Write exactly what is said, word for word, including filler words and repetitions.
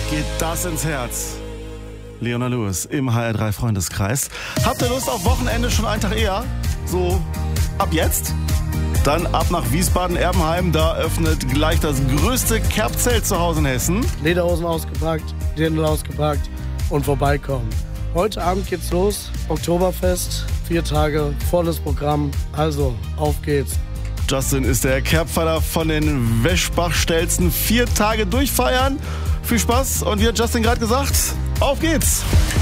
geht das ins Herz. Leona Lewis im H R drei Freundeskreis. Habt ihr Lust auf Wochenende schon einen Tag eher? So ab jetzt? Dann ab nach Wiesbaden-Erbenheim. Da öffnet gleich das größte Kerbzelt zu Hause in Hessen. Lederhosen ausgepackt, Dirndl ausgepackt und vorbeikommen. Heute Abend geht's los. Oktoberfest, vier Tage, volles Programm. Also, auf geht's. Justin ist der Kerbpfeiler von den Weschbach-Stelzen. Vier Tage durchfeiern. Viel Spaß und wie hat Justin gerade gesagt, auf geht's!